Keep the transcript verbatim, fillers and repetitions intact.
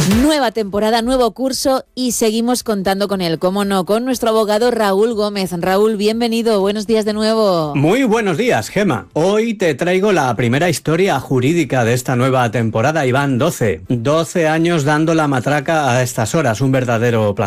Nueva temporada, nuevo curso y seguimos contando con él, cómo no, con nuestro abogado Raúl Gómez. Raúl, bienvenido, buenos días de nuevo. Muy buenos días, Gema. Hoy te traigo la primera historia jurídica de esta nueva temporada y van doce. doce años dando la matraca a estas horas, un verdadero placer.